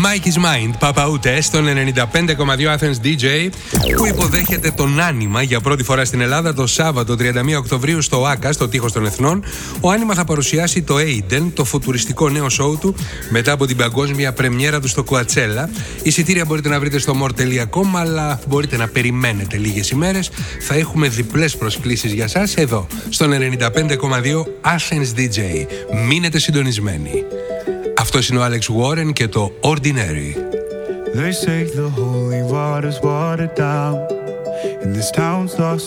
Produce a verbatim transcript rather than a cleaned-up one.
Mike is Mind, Παπαούτε, στον ενενήντα πέντε κόμμα δύο Athens ντι τζέι, που υποδέχεται τον Άνιμα για πρώτη φορά στην Ελλάδα το Σάββατο τριάντα μία Οκτωβρίου στο Άκα, στο Τείχος των Εθνών. Ο Άνιμα θα παρουσιάσει το Aiden, το φουτουριστικό νέο σόου του, μετά από την παγκόσμια πρεμιέρα του στο Κουατσέλα. Εισιτήρια μπορείτε να βρείτε στο more τελεία com, αλλά μπορείτε να περιμένετε λίγες ημέρες. Θα έχουμε διπλές προσκλήσεις για σας εδώ, στον ενενήντα πέντε κόμμα δύο Athens ντι τζέι. Μείνετε συντονισμένοι. Αυτός είναι ο Alex Warren και το Ordinary. They say the holy water's watered down, and this town's lost